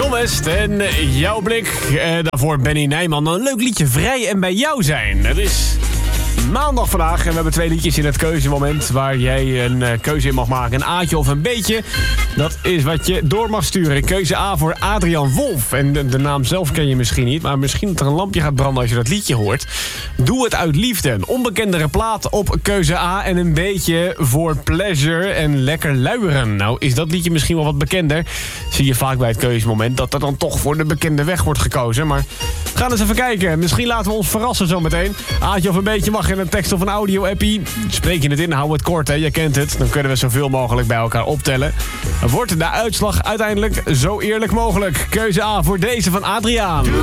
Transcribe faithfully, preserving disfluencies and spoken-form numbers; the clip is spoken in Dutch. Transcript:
John West en Jouw Blik. Eh, daarvoor Benny Nijman. Een leuk liedje, Vrij en bij jou zijn. Het is maandag vandaag en we hebben twee liedjes in het keuzemoment waar jij een uh, keuze in mag maken. Een A'tje of een B'tje. Dat is wat je door mag sturen. Keuze A voor Adriaan Wolf. En de, de naam zelf ken je misschien niet, maar misschien dat er een lampje gaat branden als je dat liedje hoort. Doe het uit liefde. Een onbekendere plaat op keuze A en een beetje voor pleasure en lekker luieren. Nou, is dat liedje misschien wel wat bekender? Zie je vaak bij het keuzemoment dat er dan toch voor de bekende weg wordt gekozen. Maar we gaan eens even kijken. Misschien laten we ons verrassen zometeen. Aatje of een beetje mag in een tekst of een audio-appie. Spreek je het in, hou het kort, hè. Je kent het. Dan kunnen we zoveel mogelijk bij elkaar optellen. Wordt de uitslag uiteindelijk zo eerlijk mogelijk. Keuze A voor deze van Adriaan.